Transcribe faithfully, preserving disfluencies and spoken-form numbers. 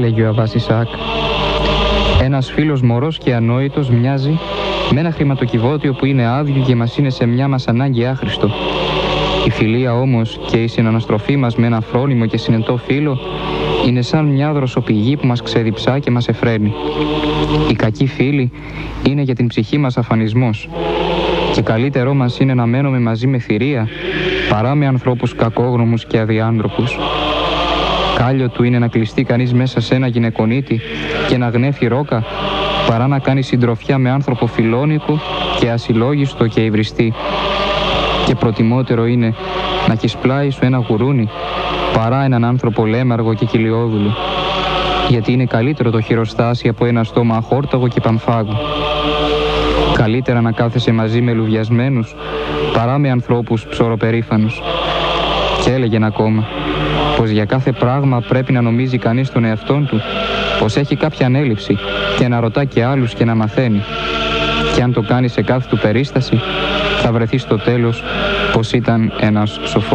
έλεγε ο Αββάς Ισαάκ. Ένας φίλος μωρός και ανόητος μοιάζει με ένα χρηματοκιβώτιο που είναι άδειο και μας είναι σε μια μας ανάγκη άχρηστο. Η φιλία όμως και η συναναστροφή μας με ένα φρόνιμο και συνετό φίλο είναι σαν μια δροσοπηγή που μας ξεδιψά και μας εφραίνει. Οι κακοί φίλοι είναι για την ψυχή μας αφανισμός και καλύτερό μας είναι να μένουμε μαζί με θηρία παρά με ανθρώπους κακόγνωμους και αδιάντροπους. Κάλιο του είναι να κλειστεί κανείς μέσα σε ένα γυναικονίτη και να γνέφει ρόκα παρά να κάνει συντροφιά με άνθρωπο φιλόνικο και ασυλλόγιστο και υβριστή. Και προτιμότερο είναι να έχεις πλάι σου ένα γουρούνι παρά έναν άνθρωπο λέμαργο και κοιλιόδουλο, γιατί είναι καλύτερο το χειροστάσι από ένα στόμα αχόρταγο και παμφάγο. Καλύτερα να κάθεσαι μαζί με λουβιασμένους παρά με ανθρώπους ψωροπερήφανους. Και έλεγεν ακόμα πως για κάθε πράγμα πρέπει να νομίζει κανείς τον εαυτόν του πως έχει κάποια ανέλειψη και να ρωτά και άλλους και να μαθαίνει. Και αν το κάνει σε κάθε του περίσταση θα βρεθεί στο τέλος πως ήταν ένας σοφός.